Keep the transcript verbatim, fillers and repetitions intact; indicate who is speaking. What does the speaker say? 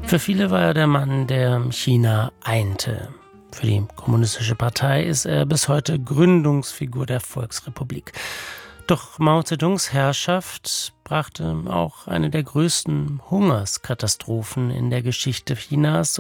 Speaker 1: Für viele war er der Mann, der China einte. Für die Kommunistische Partei ist er bis heute Gründungsfigur der Volksrepublik. Doch Mao Zedongs Herrschaft brachte auch eine der größten Hungerskatastrophen in der Geschichte Chinas